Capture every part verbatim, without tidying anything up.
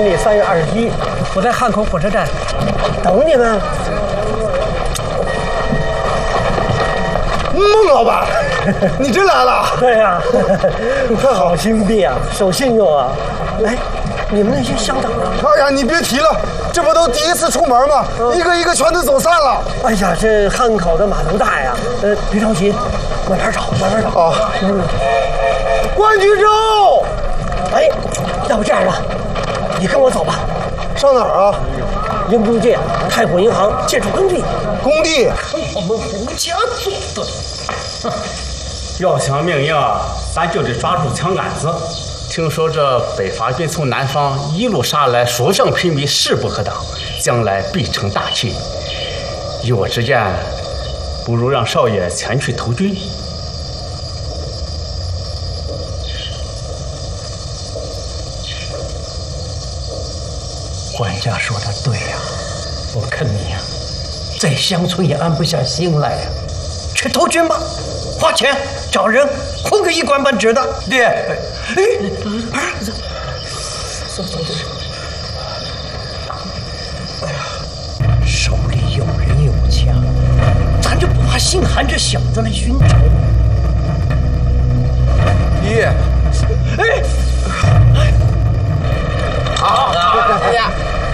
历三月二十一，我在汉口火车站等你们。 孟老板，你真来了？ 对呀，太好兄弟啊，守信用啊！哎，你们那些乡长呢？ 哎呀，你别提了，这不都第一次出门吗？嗯、一个一个全都走散了。 哎呀，这汉口的码头大呀，呃，别着急，慢慢找，慢慢找。 哦， 嗯。关局州，哎，要不这样吧，你跟我走吧。 上哪儿啊？ 英租界太古银行建筑工地。 工地？ 看我们胡家做的。 要想命硬，咱就得抓住枪杆子。听说这北伐军从南方一路杀来，所向披靡，势不可挡，将来必成大器。依我之见，不如让少爷前去投军。 管家说的对呀，我看你呀，在乡村也安不下心来呀。去投军吧，花钱找人，混个一官半职的。爹，哎，走走走。哎呀，手里有人有枪，咱就不怕姓韩这小子来寻仇？ 爹， 哎， 好，哎呀，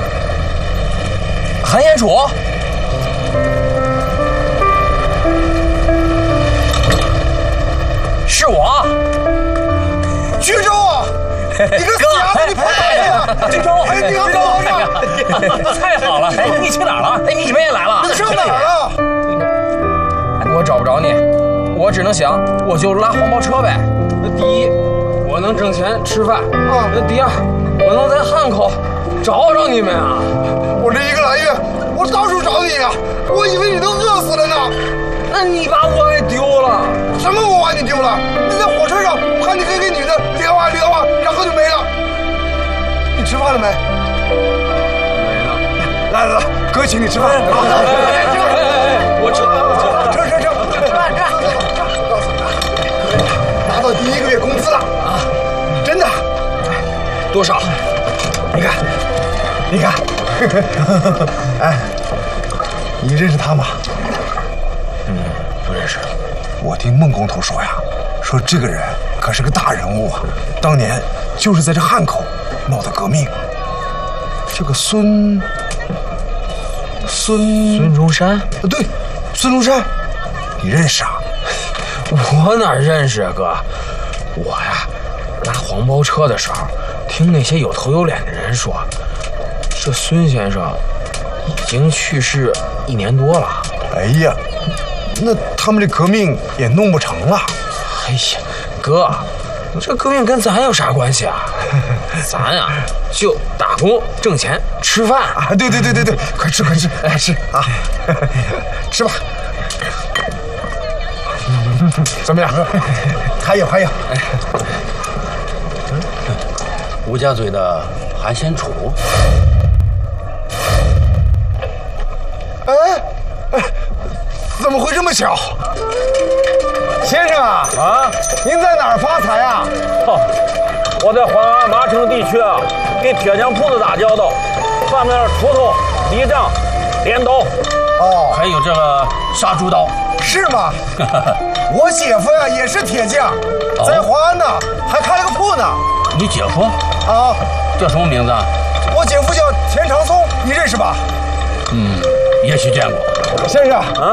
韩彦楚。是我， 徐州啊！你个死丫头，你跑哪去了？ 徐州， 哎，你看我呢？太好了！哎，你去哪儿了？哎，你们也来了？ 你上哪儿了？ 我找不着你，我只能想，我就拉黄包车呗。那第一，我能挣钱吃饭啊；那第二，我能在汉口找找你们啊。 我这一个来月，我到处找你啊，我以为你都饿死了呢。 那你把我给丢了？ 什么我把你丢了？你在火车上看你跟一个女的聊啊聊啊，然后就没了。你吃饭了没？ 没呢。 来来来，哥请你吃饭。 哎哎哎！我吃， 吃吃吃，吃饭吃。我告诉你，拿到第一个月工资了啊！真的。 多少？ 你看，你看。哎，你认识他吗？ 嗯，不认识。 我听孟工头说呀，说这个人可是个大人物啊，当年就是在这汉口闹的革命。这个孙孙孙中山， 对，孙中山，你认识啊？ 我哪认识啊，哥？我呀，拉黄包车的时候，听那些有头有脸的人说，这孙先生已经去世一年多了。 哎呀，那他们这革命也弄不成了。 哎呀，哥，这革命跟咱有啥关系啊？咱呀就打工挣钱吃饭啊！对对对对对，快吃快吃，哎吃啊，吃吧。怎么样？还有还有。 吴家嘴的韩先楚。 哎哎，怎么会这么巧？先生啊啊，您在哪儿发财啊？ 哦，我在淮安麻城地区啊，给铁匠铺子打交道，上面锄头、犁杖、镰刀， 哦， 还有这个杀猪刀， 是吗？我姐夫呀也是铁匠，在淮安呢，还开了个铺呢。 你姐夫啊， 叫什么名字啊？ 我姐夫叫田长松，你认识吧？ 嗯，也许见过。 先生啊。